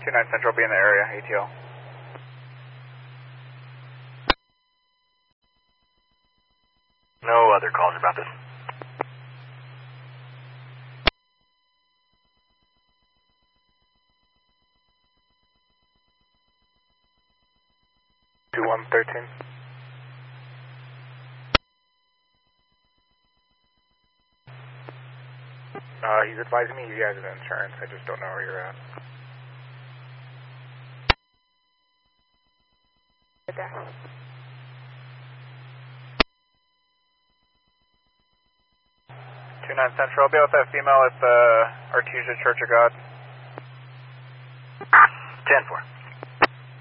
29 Central, be in the area, ATL. No other calls about this. Two 113. He's advising me you guys have insurance. I just don't know where you're at. Okay. 29 Central, I'll be with that female at the Artesia Church of God. 10-4.